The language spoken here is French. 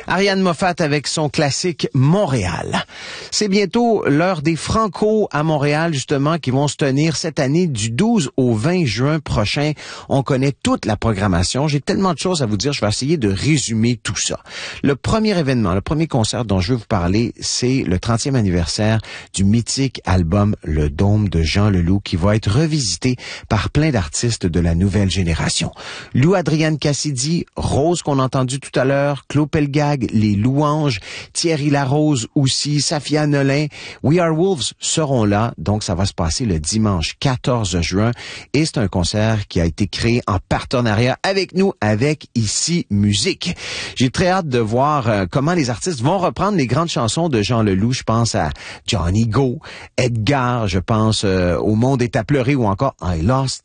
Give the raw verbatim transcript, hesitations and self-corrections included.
Ariane Moffat avec son classique Montréal. C'est bientôt l'heure des Franco à Montréal, justement, qui vont se tenir cette année du douze au vingt juin prochain. On connaît toute la programmation. J'ai tellement de choses à vous dire, je vais essayer de résumer tout ça. Le premier événement, le premier concert dont je veux vous parler, c'est le trentième anniversaire du mythique album Le Dôme de Jean Leloup, qui va être revisité par plein d'artistes de la nouvelle génération. Lou Adrienne Cassidy, Rose qu'on a entendu tout à l'heure, Claude Pelgag, Les Louanges, Thierry Larose aussi, Safia Nolin, We Are Wolves seront là. Donc, ça va se passer le dimanche quatorze juin. Et c'est un concert qui a été créé en partenariat avec nous, avec Ici Musique. J'ai très hâte de voir euh, comment les artistes vont reprendre les grandes chansons de Jean Leloup. Je pense à Johnny Go, Edgar, je pense euh, Au monde est à pleurer ou encore I Lost